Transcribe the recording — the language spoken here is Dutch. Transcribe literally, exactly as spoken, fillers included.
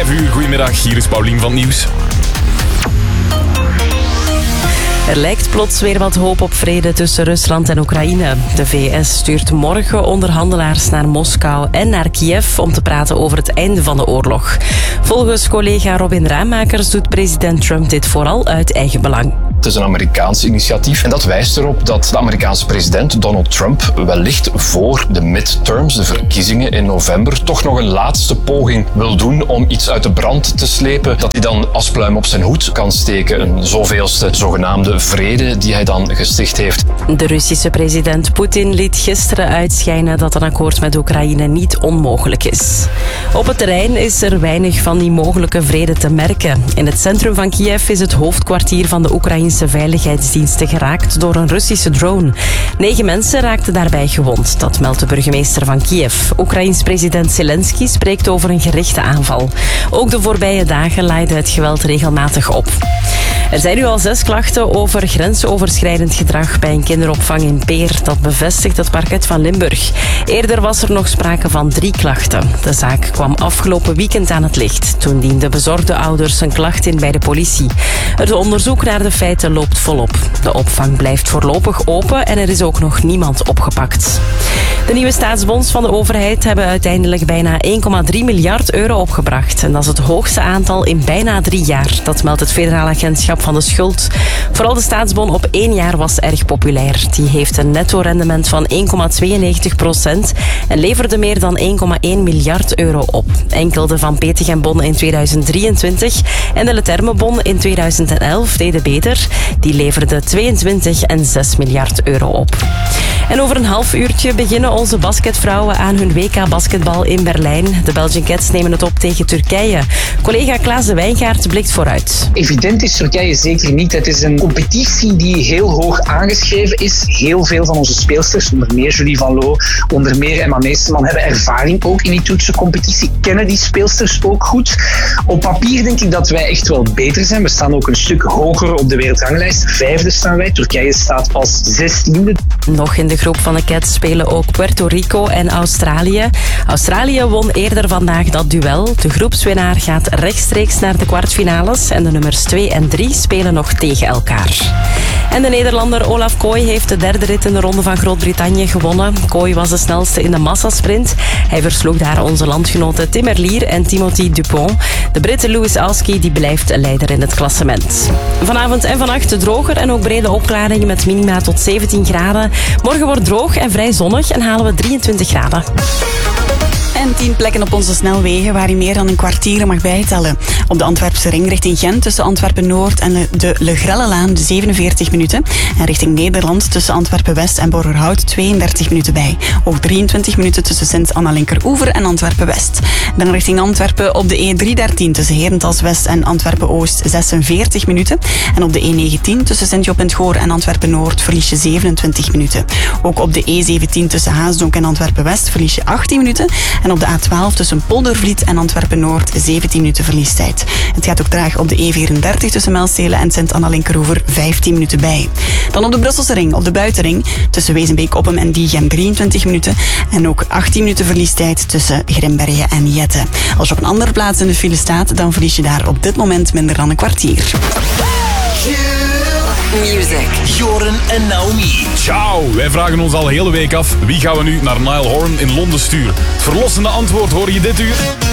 vijf uur. Goedemiddag, hier is Paulien van het Nieuws. Er lijkt plots weer wat hoop op vrede tussen Rusland en Oekraïne. De V S stuurt morgen onderhandelaars naar Moskou en naar Kiev om te praten over het einde van de oorlog. Volgens collega Robin Ramakers doet president Trump dit vooral uit eigen belang. Het is een Amerikaans initiatief en dat wijst erop dat de Amerikaanse president Donald Trump wellicht voor de midterms, de verkiezingen in november, toch nog een laatste poging wil doen om iets uit de brand te slepen. Dat hij dan als pluim op zijn hoed kan steken. Een zoveelste zogenaamde vrede die hij dan gesticht heeft. De Russische president Poetin liet gisteren uitschijnen dat een akkoord met Oekraïne niet onmogelijk is. Op het terrein is er weinig van die mogelijke vrede te merken. In het centrum van Kiev is het hoofdkwartier van de Oekraïnse veiligheidsdiensten geraakt door een Russische drone. Negen mensen raakten daarbij gewond, dat meldt de burgemeester van Kiev. Oekraïns president Zelensky spreekt over een gerichte aanval. Ook de voorbije dagen laaide het geweld regelmatig op. Er zijn nu al zes klachten over grensoverschrijdend gedrag bij een kinderopvang in Peer. Dat bevestigt het parket van Limburg. Eerder was er nog sprake van drie klachten. De zaak kwam afgelopen weekend aan het licht. Toen dienden bezorgde ouders een klacht in bij de politie. Het onderzoek naar de feiten loopt volop. De opvang blijft voorlopig open en er is ook nog niemand opgepakt. De nieuwe staatsbonds van de overheid hebben uiteindelijk bijna één komma drie miljard euro opgebracht. En dat is het hoogste aantal in bijna drie jaar. Dat meldt het Federaal Agentschap van de Schuld. Vooral de staatsbon op één jaar was erg populair. Die heeft een netto-rendement van één komma tweeënnegentig procent en leverde meer dan één komma één miljard euro op. Enkel de Van Petegem-bon in tweeduizend drieëntwintig en de Leterme-bon in tweeduizend elf deden beter. Die leverden tweeëntwintig en zes miljard euro op. En over een half uurtje beginnen onze basketvrouwen aan hun W K-basketbal in Berlijn. De Belgian Cats nemen het op tegen Turkije. Collega Klaas de Wijngaard blikt vooruit. Evident is Turkije zeker niet. Het is een competitie die heel hoog aangeschreven is. Heel veel van onze speelsters, onder meer Julie Van Loo, onder meer Emma Meesterman, hebben ervaring ook in die toetsencompetitie. Kennen die speelsters ook goed. Op papier denk ik dat wij echt wel beter zijn. We staan ook een stuk hoger op de wereldranglijst. Vijfde staan wij. Turkije staat als zestiende. Nog in de groep van de Cats spelen ook Puerto Rico en Australië. Australië won eerder vandaag dat duel. De groepswinnaar gaat rechtstreeks naar de kwartfinales en de nummers twee en drie spelen nog tegen elkaar. En de Nederlander Olaf Kooi heeft de derde rit in de Ronde van Groot-Brittannië gewonnen. Kooi was de snelste in de massasprint. Hij versloeg daar onze landgenoten Tim Merlier en Timothy Dupont. De Brit Louis Alski die blijft leider in het klassement. Vanavond en vannacht droger en ook brede opklaringen met minima tot zeventien graden. Morgen wordt droog en vrij zonnig en halen we drieëntwintig graden. En tien plekken op onze snelwegen waar je meer dan een kwartier mag bijtellen. Op de Antwerpse ring richting Gent tussen Antwerpen-Noord en de Le Grellelaan zevenenveertig minuten. En richting Nederland tussen Antwerpen-West en Borgerhout tweeëndertig minuten bij. Ook drieëntwintig minuten tussen Sint-Anna-Linkeroever en Antwerpen-West. Dan richting Antwerpen op de E driehonderddertien tussen Herentals-West en Antwerpen-Oost zesenveertig minuten. En op de E negentien tussen Sint-Job-en-Goor en Antwerpen-Noord verlies je zevenentwintig minuten. Ook op de E zeventien tussen Haasdonk en Antwerpen-West verlies je achttien minuten. En op de A twaalf tussen Poldervliet en Antwerpen-Noord zeventien minuten verliestijd. Het gaat ook traag op de E vierendertig tussen Melstelen en Sint-Anna-Linkeroever vijftien minuten bij. Dan op de Brusselse ring, op de buitenring, tussen Wezenbeek-Oppem en Diegem drieëntwintig minuten. En ook achttien minuten verliestijd tussen Grimbergen en Jette. Als je op een andere plaats in de file staat, dan verlies je daar op dit moment minder dan een kwartier. Music. Joren en Naomi. Ciao. Wij vragen ons al hele week af, wie gaan we nu naar Niall Horan in Londen sturen? Het verlossende antwoord hoor je dit uur.